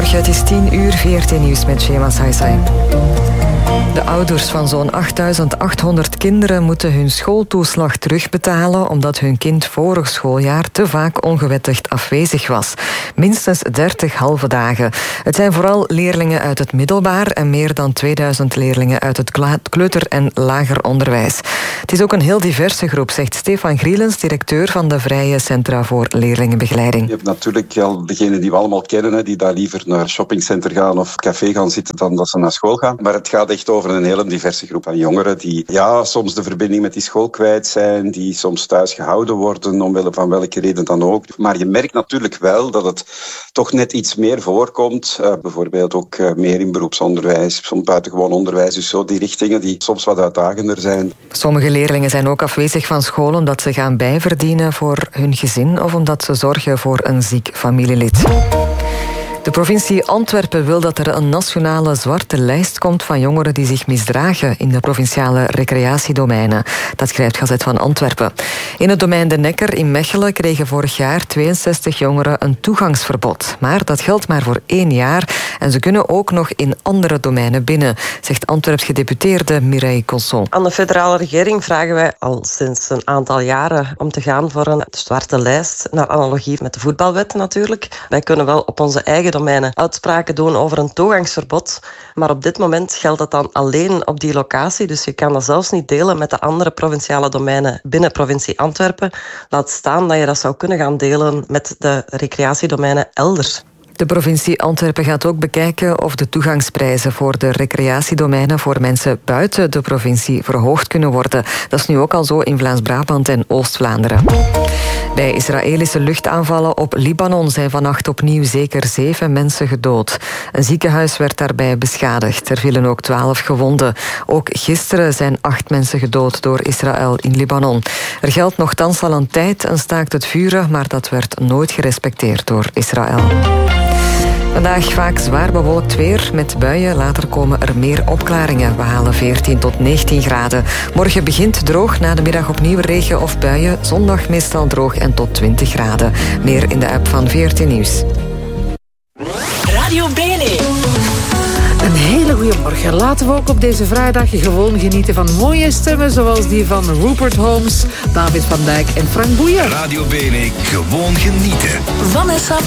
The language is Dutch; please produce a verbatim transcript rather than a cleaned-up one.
Goedemorgen, het is tien uur, V R T Nieuws met Shema Saisai. De ouders van zo'n achtduizend achthonderd kinderen moeten hun schooltoeslag terugbetalen omdat hun kind vorig schooljaar te vaak ongewettigd afwezig was. Minstens dertig halve dagen. Het zijn vooral leerlingen uit het middelbaar en meer dan tweeduizend leerlingen uit het kleuter- en lager onderwijs. Het is ook een heel diverse groep, zegt Stefan Grielens, directeur van de Vrije Centra voor Leerlingenbegeleiding. Je hebt natuurlijk al degenen die we allemaal kennen, hè, die daar liever naar een shoppingcenter gaan of café gaan zitten dan dat ze naar school gaan. Maar het gaat echt over een hele diverse groep van jongeren die ja, soms de verbinding met die school kwijt zijn, die soms thuis gehouden worden, omwille van welke reden dan ook. Maar je merkt natuurlijk wel dat het toch net iets meer voorkomt. Uh, bijvoorbeeld ook uh, meer in beroepsonderwijs, soms buitengewoon onderwijs, dus zo die richtingen die soms wat uitdagender zijn. Sommige leerlingen zijn ook afwezig van school omdat ze gaan bijverdienen voor hun gezin of omdat ze zorgen voor een ziek familielid. De provincie Antwerpen wil dat er een nationale zwarte lijst komt van jongeren die zich misdragen in de provinciale recreatiedomeinen. Dat schrijft Gazet van Antwerpen. In het domein De Nekker in Mechelen kregen vorig jaar tweeënzestig jongeren een toegangsverbod. Maar dat geldt maar voor één jaar en ze kunnen ook nog in andere domeinen binnen, zegt Antwerps gedeputeerde Mireille Cosson. Aan de federale regering vragen wij al sinds een aantal jaren om te gaan voor een zwarte lijst, naar analogie met de voetbalwet natuurlijk. Wij kunnen wel op onze eigen domeinen uitspraken doen over een toegangsverbod. Maar op dit moment geldt dat dan alleen op die locatie. Dus je kan dat zelfs niet delen met de andere provinciale domeinen binnen provincie Antwerpen. Laat staan dat je dat zou kunnen gaan delen met de recreatiedomeinen elders. De provincie Antwerpen gaat ook bekijken of de toegangsprijzen voor de recreatiedomeinen voor mensen buiten de provincie verhoogd kunnen worden. Dat is nu ook al zo in Vlaams-Brabant en Oost-Vlaanderen. Bij Israëlische luchtaanvallen op Libanon zijn vannacht opnieuw zeker zeven mensen gedood. Een ziekenhuis werd daarbij beschadigd. Er vielen ook twaalf gewonden. Ook gisteren zijn acht mensen gedood door Israël in Libanon. Er geldt nochtans al een tijd een staakt het vuren, maar dat werd nooit gerespecteerd door Israël. Vandaag vaak zwaar bewolkt weer met buien. Later komen er meer opklaringen. We halen veertien tot negentien graden. Morgen begint droog, na de middag opnieuw regen of buien. Zondag meestal droog en tot twintig graden. Meer in de app van V R T Nieuws. Radio B N E. Een hele goede morgen. Laten we ook op deze vrijdag gewoon genieten van mooie stemmen zoals die van Rupert Holmes, David van Dijk en Frank Boeien. Radio B N E, gewoon genieten. Vanessa